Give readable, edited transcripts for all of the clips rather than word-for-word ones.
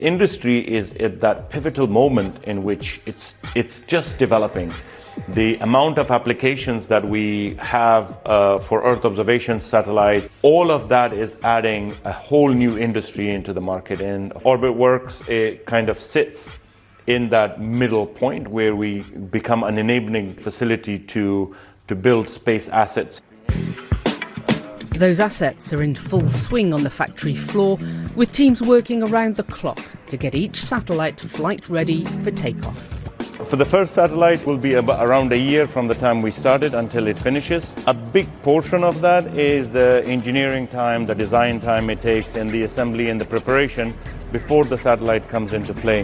Industry is at that pivotal moment in which it's just developing. The amount of applications that we have for Earth observation satellites, all of that is adding a whole new industry into the market. And OrbitWorks, it kind of sits in that middle point where we become an enabling facility to build space assets. Those assets are in full swing on the factory floor, with teams working around the clock to get each satellite flight ready for takeoff. For the first satellite will be around a year from the time we started until it finishes. A big portion of that is the engineering time, the design time it takes, and the assembly and the preparation before the satellite comes into play.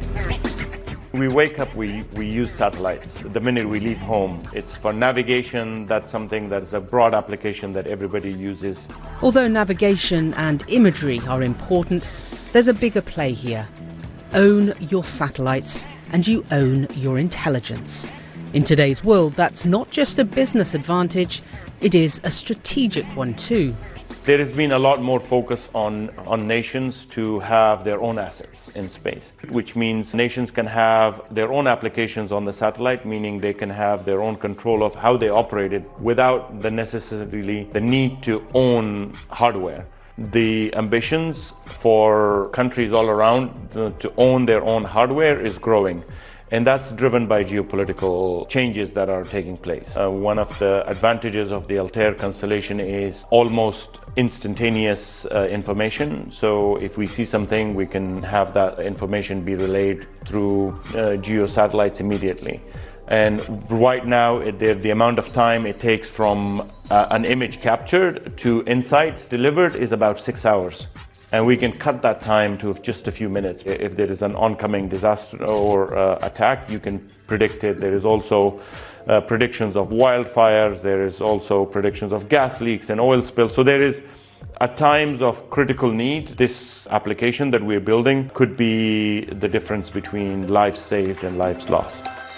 We wake up, we use satellites. The minute we leave home, it's for navigation. That's something that is a broad application that everybody uses. Although navigation and imagery are important, there's a bigger play here. Own your satellites and you own your intelligence. In today's world, that's not just a business advantage, it is a strategic one too. There has been a lot more focus on nations to have their own assets in space, which means nations can have their own applications on the satellite, meaning they can have their own control of how they operate it without necessarily the need to own hardware. The ambitions for countries all around to own their own hardware is growing. And that's driven by geopolitical changes that are taking place. One of the advantages of the Altair constellation is almost instantaneous information. So if we see something, we can have that information be relayed through geo satellites immediately. And right now, the amount of time it takes from an image captured to insights delivered is about 6 hours. And we can cut that time to just a few minutes. If there is an oncoming disaster or attack, you can predict it. There is also predictions of wildfires. There is also predictions of gas leaks and oil spills. So there is, at times of critical need, this application that we're building could be the difference between lives saved and lives lost.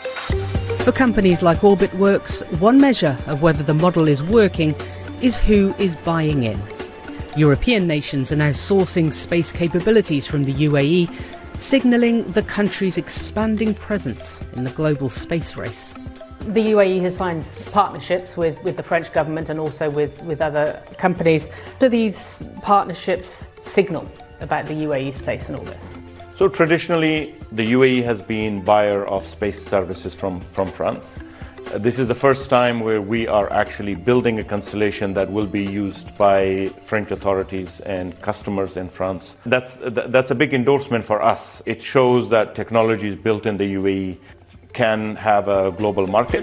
For companies like OrbitWorks, one measure of whether the model is working is who is buying in. European nations are now sourcing space capabilities from the UAE, signalling the country's expanding presence in the global space race. The UAE has signed partnerships with the French government and also with other companies. Do these partnerships signal about the UAE's place in all this? So traditionally, the UAE has been buyer of space services from France. This is the first time where we are actually building a constellation that will be used by French authorities and customers in France. That's a big endorsement for us. It shows that technologies built in the UAE can have a global market.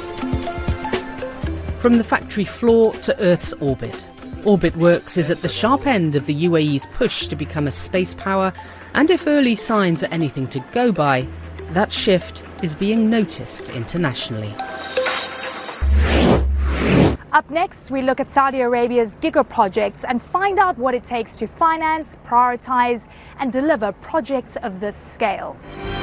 From the factory floor to Earth's orbit, OrbitWorks is at the sharp end of the UAE's push to become a space power, and if early signs are anything to go by, that shift is being noticed internationally. Up next, we look at Saudi Arabia's Giga projects and find out what it takes to finance, prioritize, and deliver projects of this scale.